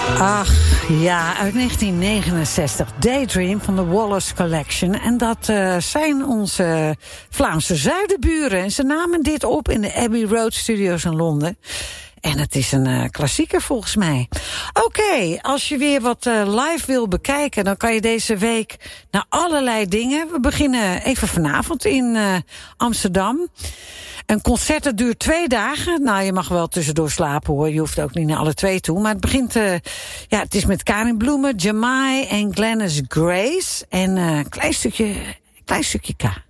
Ach, ja, uit 1969. Daydream van de Wallace Collection. En dat zijn onze Vlaamse zuidenburen. En ze namen dit op in de Abbey Road Studios in Londen. En het is een klassieker volgens mij. Oké, als je weer wat live wil bekijken, dan kan je deze week naar allerlei dingen. We beginnen even vanavond in Amsterdam. Een concert dat duurt 2 dagen. Nou, je mag wel tussendoor slapen hoor. Je hoeft ook niet naar alle 2 toe. Maar het begint, het is met Karin Bloemen, Jamai en Glennis Grace. En klein stukje K.